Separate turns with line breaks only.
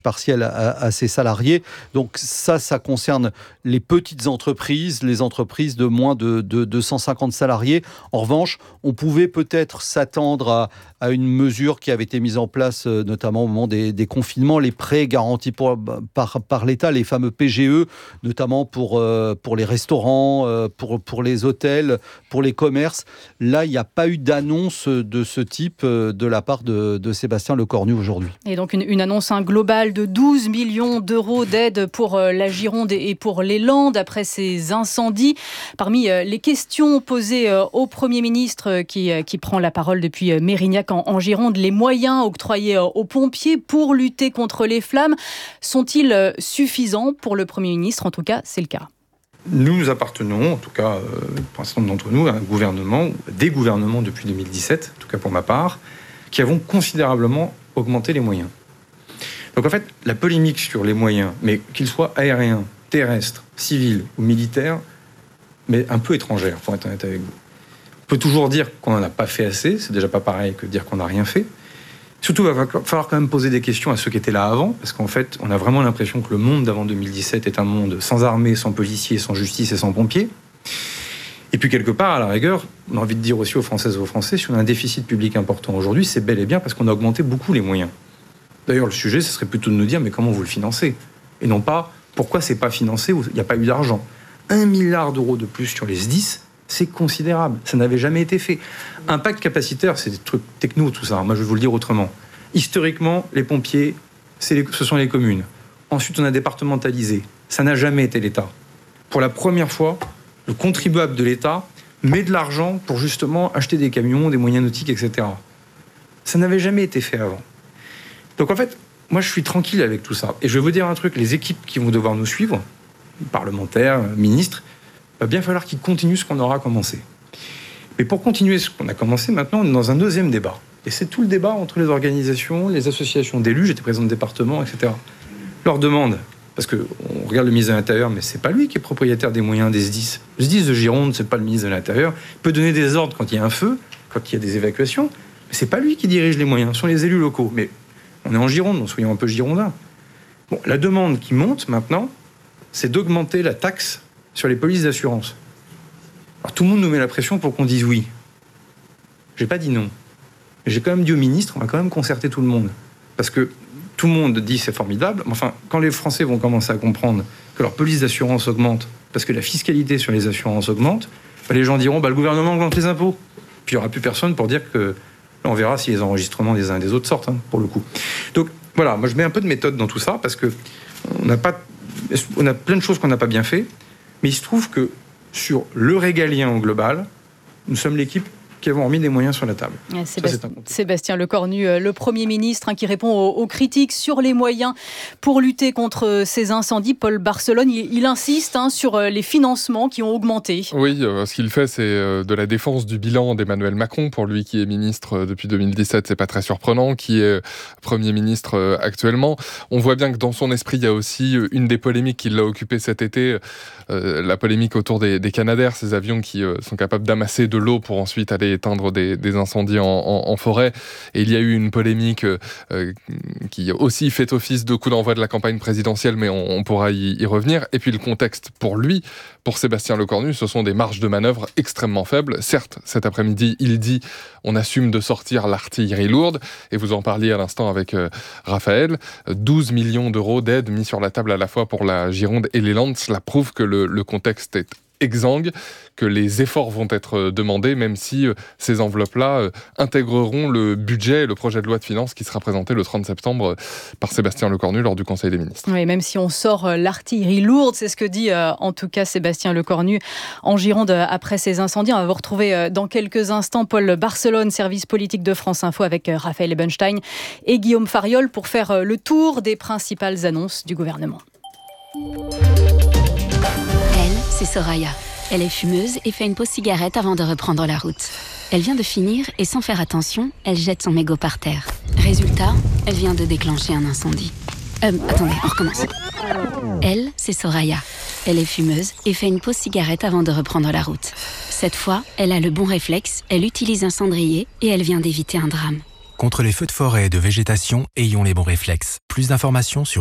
partiel à ses salariés. Donc ça concerne les petites entreprises, les entreprises de moins de 250 salariés. En revanche, on pouvait peut-être s'attendre à une mesure qui avait été mise en place, notamment au moment des confinements, les prêts garantis par l'État, les fameux PGE, notamment pour les restaurants, pour les hôtels, pour les commerces. Là, il n'y a pas eu d'annonce de ce type de la part de Sébastien Lecornu aujourd'hui.
Et donc une annonce globale de 12 millions d'euros d'aide pour la Gironde et pour les Landes après ces incendies. Parmi les questions posées au Premier ministre qui prend la parole depuis Mérignac en Gironde, les moyens octroyés aux pompiers pour lutter contre les flammes sont-ils suffisants pour le Premier ministre ? En tout cas, c'est le cas.
Nous appartenons, en tout cas pour un certain nombre d'entre nous, à un gouvernement, des gouvernements depuis 2017, en tout cas pour ma part, qui avons considérablement augmenté les moyens. Donc en fait, la polémique sur les moyens, mais qu'ils soient aériens, terrestres, civils ou militaires, mais un peu étrangère, pour être honnête avec vous. On peut toujours dire qu'on n'en a pas fait assez, c'est déjà pas pareil que de dire qu'on n'a rien fait. Surtout, il va falloir quand même poser des questions à ceux qui étaient là avant, parce qu'en fait, on a vraiment l'impression que le monde d'avant 2017 est un monde sans armée, sans policiers, sans justice et sans pompiers. Et puis quelque part, à la rigueur, on a envie de dire aussi aux Françaises et aux Français, si on a un déficit public important aujourd'hui, c'est bel et bien parce qu'on a augmenté beaucoup les moyens. D'ailleurs, le sujet, ce serait plutôt de nous dire, mais comment vous le financez ? Et non pas, pourquoi c'est pas financé ou il n'y a pas eu d'argent ? 1 milliard d'euros de plus sur les SDIS, c'est considérable. Ça n'avait jamais été fait. Impact capacitaire, c'est des trucs techno, tout ça. Moi, je vais vous le dire autrement. Historiquement, les pompiers, ce sont les communes. Ensuite, on a départementalisé. Ça n'a jamais été l'État. Pour la première fois, le contribuable de l'État met de l'argent pour justement acheter des camions, des moyens nautiques, etc. Ça n'avait jamais été fait avant. Donc en fait, moi je suis tranquille avec tout ça. Et je vais vous dire un truc, les équipes qui vont devoir nous suivre, parlementaires, ministres, il va bien falloir qu'ils continuent ce qu'on aura commencé. Mais pour continuer ce qu'on a commencé, maintenant on est dans un deuxième débat. Et c'est tout le débat entre les organisations, les associations d'élus, j'étais président de département, etc. Leur demande, parce qu'on regarde le ministre de l'Intérieur, mais c'est pas lui qui est propriétaire des moyens des SDIS. Le SDIS de Gironde, c'est pas le ministre de l'Intérieur. Il peut donner des ordres quand il y a un feu, quand il y a des évacuations, mais c'est pas lui qui dirige les moyens, ce sont les élus locaux. Mais on est en Gironde, donc soyons un peu girondins. Bon, la demande qui monte maintenant, c'est d'augmenter la taxe sur les polices d'assurance. Alors tout le monde nous met la pression pour qu'on dise oui. J'ai pas dit non. Mais j'ai quand même dit au ministre, on va quand même concerter tout le monde. Parce que tout le monde dit c'est formidable, mais enfin, quand les Français vont commencer à comprendre que leur police d'assurance augmente, parce que la fiscalité sur les assurances augmente, les gens diront le gouvernement augmente les impôts. Puis il n'y aura plus personne pour dire que... Là, on verra si les enregistrements des uns et des autres sortent, pour le coup. Donc voilà, moi je mets un peu de méthode dans tout ça, parce que on a plein de choses qu'on n'a pas bien fait, mais il se trouve que sur le régalien au global, nous sommes l'équipe qui avons remis des moyens sur la table.
Sébastien Lecornu, le Premier ministre, qui répond aux critiques sur les moyens pour lutter contre ces incendies. Paul Barcelone, il insiste sur les financements qui ont augmenté.
Oui, ce qu'il fait, c'est de la défense du bilan d'Emmanuel Macron, pour lui qui est ministre depuis 2017, c'est pas très surprenant, qui est Premier ministre actuellement. On voit bien que dans son esprit, il y a aussi une des polémiques qui l'a occupé cet été, la polémique autour des Canadair, ces avions qui sont capables d'amasser de l'eau pour ensuite aller éteindre des incendies en forêt. Et il y a eu une polémique qui aussi fait office de coup d'envoi de la campagne présidentielle, mais on pourra y revenir. Et puis le contexte pour lui, pour Sébastien Lecornu, ce sont des marges de manœuvre extrêmement faibles. Certes, cet après-midi, il dit on assume de sortir l'artillerie lourde, et vous en parliez à l'instant avec Raphaël, 12 millions d'euros d'aide mis sur la table à la fois pour la Gironde et les Landes. Cela prouve que le contexte est exsangue, que les efforts vont être demandés, même si ces enveloppes-là intégreront le budget et le projet de loi de finances qui sera présenté le 30 septembre par Sébastien Lecornu lors du Conseil des ministres.
Oui, même si on sort l'artillerie lourde, c'est ce que dit en tout cas Sébastien Lecornu en Gironde après ces incendies. On va vous retrouver dans quelques instants Paul Barcelone, service politique de France Info, avec Raphaël Ebenstein et Guillaume Fariol pour faire le tour des principales annonces du gouvernement.
C'est Soraya. Elle est fumeuse et fait une pause cigarette avant de reprendre la route. Elle vient de finir et sans faire attention, elle jette son mégot par terre. Résultat, elle vient de déclencher un incendie. Attendez, on recommence. Elle, c'est Soraya. Elle est fumeuse et fait une pause cigarette avant de reprendre la route. Cette fois, elle a le bon réflexe, elle utilise un cendrier et elle vient d'éviter un drame.
Contre les feux de forêt et de végétation, ayons les bons réflexes. Plus d'informations sur